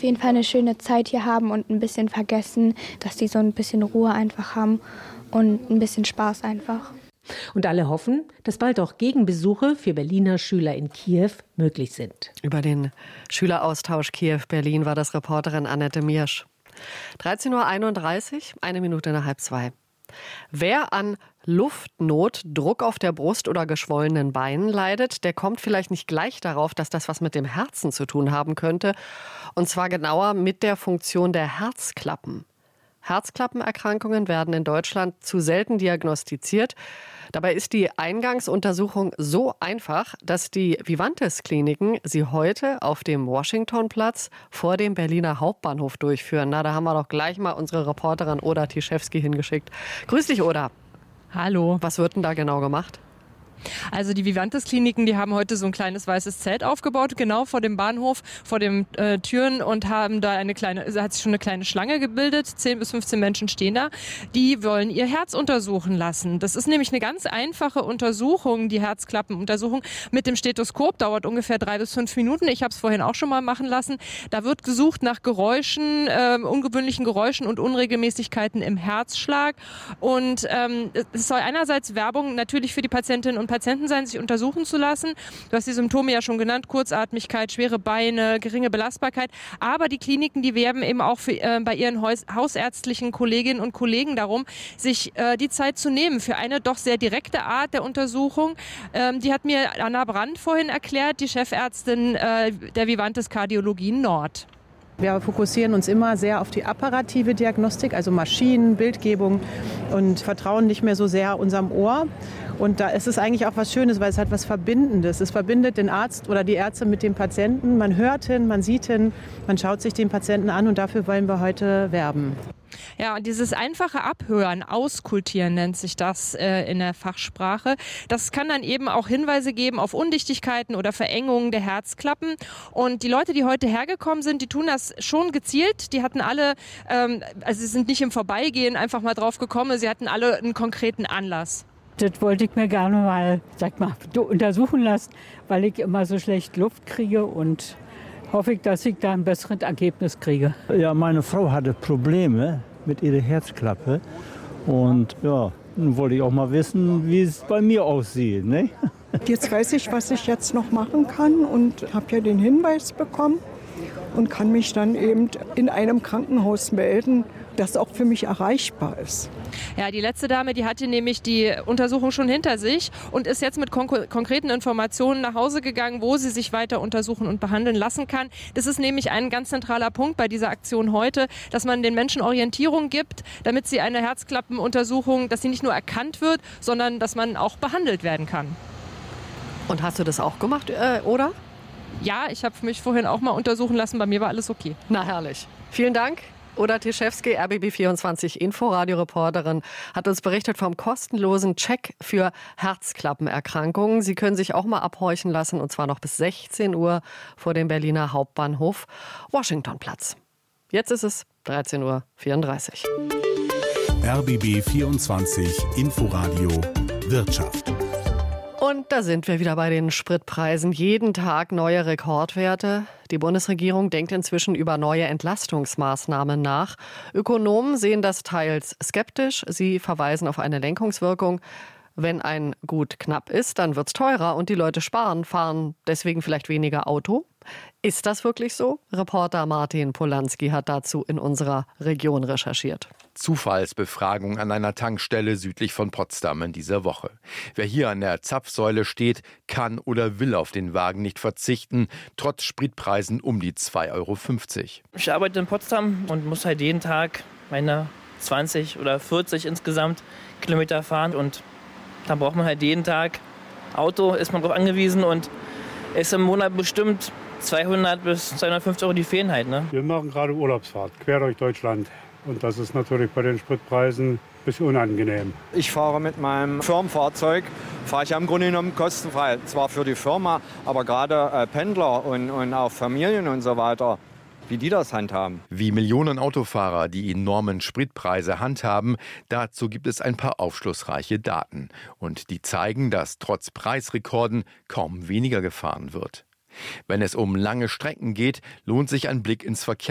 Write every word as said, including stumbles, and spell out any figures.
jeden Fall eine schöne Zeit hier haben und ein bisschen vergessen, dass die so ein bisschen Ruhe einfach haben und ein bisschen Spaß einfach. Und alle hoffen, dass bald auch Gegenbesuche für Berliner Schüler in Kiew möglich sind. Über den Schüleraustausch Kiew-Berlin war das Reporterin Annette Miersch. dreizehn Uhr einunddreißig, eine Minute nach halb zwei. Wer an Luftnot, Druck auf der Brust oder geschwollenen Beinen leidet, der kommt vielleicht nicht gleich darauf, dass das was mit dem Herzen zu tun haben könnte. Und zwar genauer mit der Funktion der Herzklappen. Herzklappenerkrankungen werden in Deutschland zu selten diagnostiziert. Dabei ist die Eingangsuntersuchung so einfach, dass die Vivantes-Kliniken sie heute auf dem Washingtonplatz vor dem Berliner Hauptbahnhof durchführen. Na, da haben wir doch gleich mal unsere Reporterin Oda Tischewski hingeschickt. Grüß dich, Oda. Hallo. Was wird denn da genau gemacht? Also die Vivantes-Kliniken, die haben heute so ein kleines weißes Zelt aufgebaut, genau vor dem Bahnhof, vor den äh, Türen und haben da eine kleine, da hat sich schon eine kleine Schlange gebildet. zehn bis fünfzehn Menschen stehen da. Die wollen ihr Herz untersuchen lassen. Das ist nämlich eine ganz einfache Untersuchung, die Herzklappenuntersuchung mit dem Stethoskop. Dauert ungefähr drei bis fünf Minuten. Ich habe es vorhin auch schon mal machen lassen. Da wird gesucht nach Geräuschen, äh, ungewöhnlichen Geräuschen und Unregelmäßigkeiten im Herzschlag. Und ähm, es soll einerseits Werbung natürlich für die Patientinnen und Patienten sein, sich untersuchen zu lassen. Du hast die Symptome ja schon genannt, Kurzatmigkeit, schwere Beine, geringe Belastbarkeit. Aber die Kliniken, die werben eben auch für, äh, bei ihren Haus- hausärztlichen Kolleginnen und Kollegen darum, sich äh, die Zeit zu nehmen für eine doch sehr direkte Art der Untersuchung. Ähm, die hat mir Anna Brandt vorhin erklärt, die Chefärztin äh, der Vivantes Kardiologie Nord. Wir fokussieren uns immer sehr auf die apparative Diagnostik, also Maschinen, Bildgebung und vertrauen nicht mehr so sehr unserem Ohr. Und da ist es eigentlich auch was Schönes, weil es hat was Verbindendes. Es verbindet den Arzt oder die Ärzte mit dem Patienten. Man hört hin, man sieht hin, man schaut sich den Patienten an und dafür wollen wir heute werben. Ja, und dieses einfache Abhören, Auskultieren nennt sich das äh, in der Fachsprache. Das kann dann eben auch Hinweise geben auf Undichtigkeiten oder Verengungen der Herzklappen. Und die Leute, die heute hergekommen sind, die tun das schon gezielt. Die hatten alle, ähm, also sie sind nicht im Vorbeigehen einfach mal drauf gekommen, sie hatten alle einen konkreten Anlass. Das wollte ich mir gerne mal, sag mal, untersuchen lassen, weil ich immer so schlecht Luft kriege und hoffe ich, dass ich da ein besseres Ergebnis kriege. Ja, meine Frau hatte Probleme mit ihrer Herzklappe und ja, dann wollte ich auch mal wissen, wie es bei mir aussieht, ne? Jetzt weiß ich, was ich jetzt noch machen kann und habe ja den Hinweis bekommen und kann mich dann eben in einem Krankenhaus melden, das auch für mich erreichbar ist. Ja, die letzte Dame, die hatte nämlich die Untersuchung schon hinter sich und ist jetzt mit konk- konkreten Informationen nach Hause gegangen, wo sie sich weiter untersuchen und behandeln lassen kann. Das ist nämlich ein ganz zentraler Punkt bei dieser Aktion heute, dass man den Menschen Orientierung gibt, damit sie eine Herzklappenuntersuchung, dass sie nicht nur erkannt wird, sondern dass man auch behandelt werden kann. Und hast du das auch gemacht, äh, oder? Ja, ich habe mich vorhin auch mal untersuchen lassen, bei mir war alles okay. Na herrlich. Vielen Dank. Oda Tischewski, R B B vierundzwanzig Inforadio-Reporterin, hat uns berichtet vom kostenlosen Check für Herzklappenerkrankungen. Sie können sich auch mal abhorchen lassen, und zwar noch bis sechzehn Uhr vor dem Berliner Hauptbahnhof Washingtonplatz. Jetzt ist es dreizehn Uhr vierunddreißig. R B B vierundzwanzig Inforadio Wirtschaft. Und da sind wir wieder bei den Spritpreisen. Jeden Tag neue Rekordwerte. Die Bundesregierung denkt inzwischen über neue Entlastungsmaßnahmen nach. Ökonomen sehen das teils skeptisch. Sie verweisen auf eine Lenkungswirkung. Wenn ein Gut knapp ist, dann wird's teurer und die Leute sparen, fahren deswegen vielleicht weniger Auto. Ist das wirklich so? Reporter Martin Polanski hat dazu in unserer Region recherchiert. Zufallsbefragung an einer Tankstelle südlich von Potsdam in dieser Woche. Wer hier an der Zapfsäule steht, kann oder will auf den Wagen nicht verzichten, trotz Spritpreisen um die zwei Euro fünfzig. Ich arbeite in Potsdam und muss halt jeden Tag meine zwanzig oder vierzig insgesamt Kilometer fahren. Und da braucht man halt jeden Tag Auto, ist man darauf angewiesen und ist im Monat bestimmt zweihundert bis zweihundertfünfzig Euro, die fehlen halt. Ne? Wir machen gerade Urlaubsfahrt quer durch Deutschland. Und das ist natürlich bei den Spritpreisen ein bisschen unangenehm. Ich fahre mit meinem Firmenfahrzeug, fahre ich im Grunde genommen kostenfrei. Zwar für die Firma, aber gerade äh, Pendler und, und auch Familien und so weiter, wie die das handhaben. Wie Millionen Autofahrer die enormen Spritpreise handhaben, dazu gibt es ein paar aufschlussreiche Daten. Und die zeigen, dass trotz Preisrekorden kaum weniger gefahren wird. Wenn es um lange Strecken geht, lohnt sich ein Blick ins Verkehrsnetz.